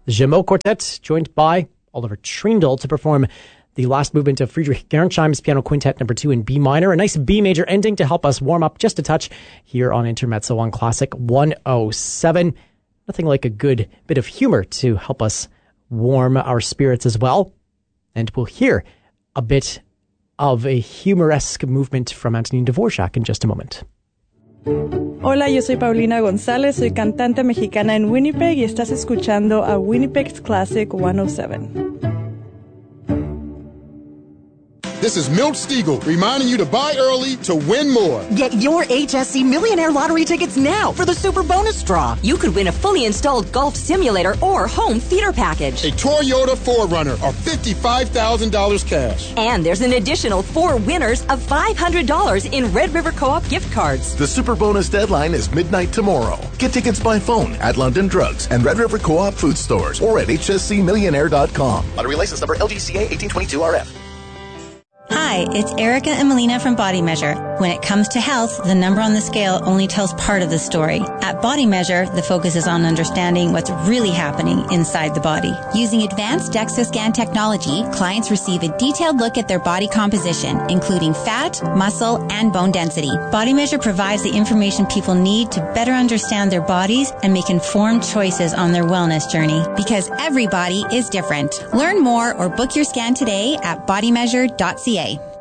The Jameau Quartet, joined by Oliver Trindle to perform the last movement of Friedrich Gernsheim's Piano Quintet No. 2 in B minor. A nice B major ending to help us warm up just a touch here on Intermezzo on Classic 107. Nothing like a good bit of humor to help us warm our spirits as well. And we'll hear a bit of a humoresque movement from Antonin Dvorak in just a moment. Hola, yo soy Paulina González, soy cantante mexicana en Winnipeg y estás escuchando a Winnipeg's Classic 107. This is Milt Stiegel reminding you to buy early to win more. Get your HSC Millionaire Lottery tickets now for the Super Bonus Draw. You could win a fully installed golf simulator or home theater package. A Toyota 4Runner or $55,000 cash. And there's an additional 4 winners of $500 in Red River Co-op gift cards. The Super Bonus deadline is midnight tomorrow. Get tickets by phone at London Drugs and Red River Co-op food stores or at hscmillionaire.com. Lottery license number LGCA 1822RF. Hi, it's Erica and Melina from Body Measure. When it comes to health, the number on the scale only tells part of the story. At Body Measure, the focus is on understanding what's really happening inside the body. Using advanced DEXA scan technology, clients receive a detailed look at their body composition, including fat, muscle, and bone density. Body Measure provides the information people need to better understand their bodies and make informed choices on their wellness journey. Because every body is different. Learn more or book your scan today at bodymeasure.ca.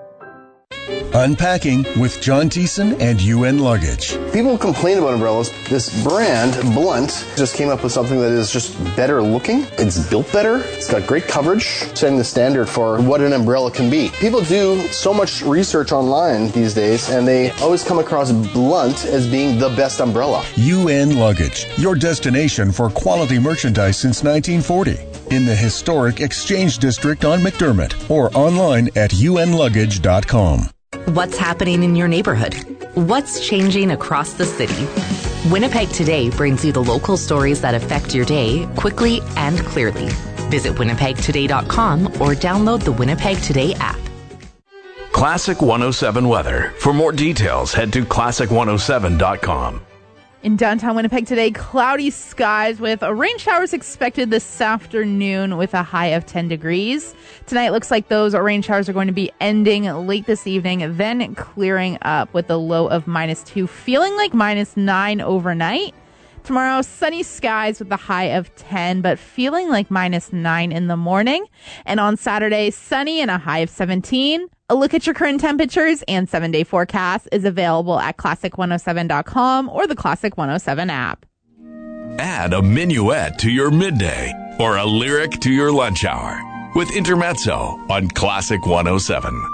Unpacking with John Thiessen and UN Luggage. People complain about umbrellas. This brand, Blunt, just came up with something that is just better looking. It's built better. It's got great coverage, setting the standard for what an umbrella can be. People do so much research online these days, and they always come across Blunt as being the best umbrella. UN Luggage, your destination for quality merchandise since 1940. In the historic Exchange District on McDermott or online at unluggage.com. What's happening in your neighborhood? What's changing across the city? Winnipeg Today brings you the local stories that affect your day quickly and clearly. Visit winnipegtoday.com or download the Winnipeg Today app. Classic 107 weather. For more details, head to classic107.com. In downtown Winnipeg today, cloudy skies with rain showers expected this afternoon with a high of 10 degrees. Tonight looks like those rain showers are going to be ending late this evening, then clearing up with a low of -2, feeling like -9 overnight. Tomorrow, sunny skies with a high of 10, but feeling like -9 in the morning. And on Saturday, sunny and a high of 17. A look at your current temperatures and 7-day forecast is available at classic107.com or the Classic 107 app. Add a minuet to your midday or a lyric to your lunch hour with Intermezzo on Classic 107.